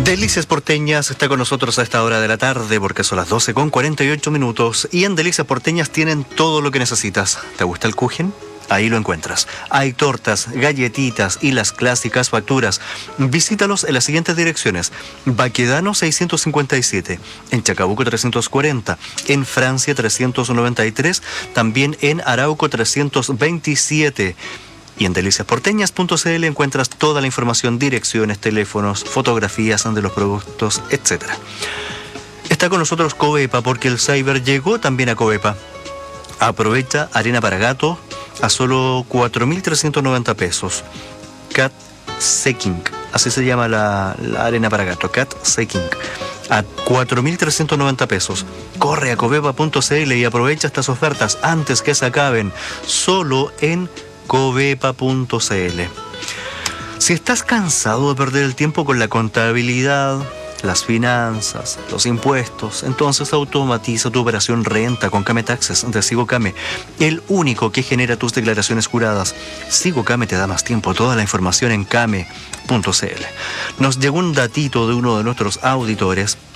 Delicias Porteñas está con nosotros a esta hora de la tarde porque son las 12:48 y en Delicias Porteñas tienen todo lo que necesitas. ¿Te gusta el kuchen? Ahí lo encuentras. Hay tortas, galletitas y las clásicas facturas. Visítalos en las siguientes direcciones: Baquedano 657, en Chacabuco 340, en Francia 393, también en Arauco 327. Y en deliciasporteñas.cl encuentras toda la información, direcciones, teléfonos, fotografías de los productos, etc. Está con nosotros Covepa porque el cyber llegó también a Covepa. Aprovecha arena para gato a solo 4.390 pesos. Cat Seking, así se llama la arena para gato, Cat Seking, a 4.390 pesos. Corre a covepa.cl y aprovecha estas ofertas antes que se acaben, solo en covepa.cl. Si estás cansado de perder el tiempo con la contabilidad, las finanzas, los impuestos, entonces automatiza tu operación renta con Came Taxes de SigoCame, el único que genera tus declaraciones juradas. SigoCame te da más tiempo, toda la información en came.cl. Nos llegó un datito de uno de nuestros auditores